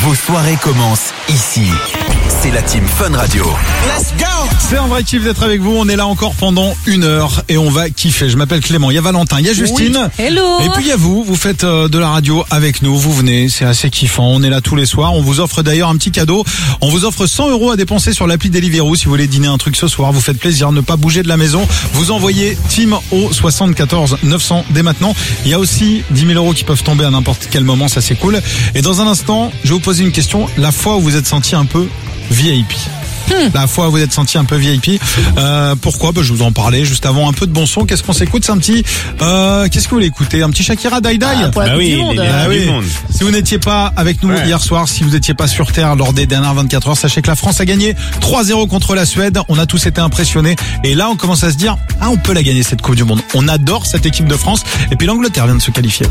Vos soirées commencent ici. C'est la team Fun Radio. Let's go! C'est un vrai kiff d'être avec vous. On est là encore pendant 1 heure et on va kiffer. Je m'appelle Clément. Il y a Valentin, il y a Justine. Oui. Hello. Et puis il y a vous. Vous faites de la radio avec nous. Vous venez. C'est assez kiffant. On est là tous les soirs. On vous offre d'ailleurs un petit cadeau. On vous offre 100 € à dépenser sur l'appli Deliveroo. Si vous voulez dîner un truc ce soir, vous faites plaisir. Ne pas bouger de la maison. Vous envoyez team au 74 900 dès maintenant. Il y a aussi 10 000 € qui peuvent tomber à n'importe quel moment. Ça, c'est cool. Et dans un instant, je vais vous poser une question. La fois où vous êtes senti un peu VIP. La fois où vous êtes senti un peu VIP. Pourquoi? Je vous en parlais juste avant. Un peu de bon son. Qu'est-ce qu'on s'écoute? C'est un petit. Qu'est-ce que vous voulez écouter? Un petit Shakira Die Die. Pour la Coupe du Monde. Oui. Si vous n'étiez pas avec nous hier soir, si vous n'étiez pas sur Terre lors des dernières 24 heures, sachez que la France a gagné 3-0 contre la Suède. On a tous été impressionnés. Et là, on commence à se dire, on peut la gagner cette Coupe du Monde. On adore cette équipe de France. Et puis l'Angleterre vient de se qualifier.